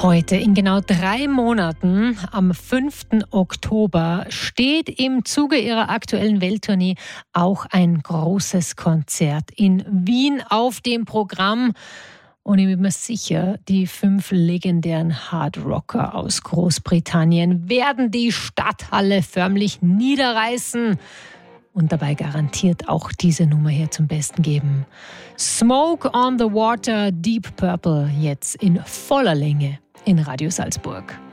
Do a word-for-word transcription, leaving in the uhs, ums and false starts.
Heute, in genau drei Monaten, am fünften Oktober, steht im Zuge ihrer aktuellen Welttournee auch ein großes Konzert in Wien auf dem Programm. Und ich bin mir sicher, die fünf legendären Hardrocker aus Großbritannien werden die Stadthalle förmlich niederreißen und dabei garantiert auch diese Nummer hier zum Besten geben. Smoke on the Water, Deep Purple, jetzt in voller Länge in Radio Salzburg.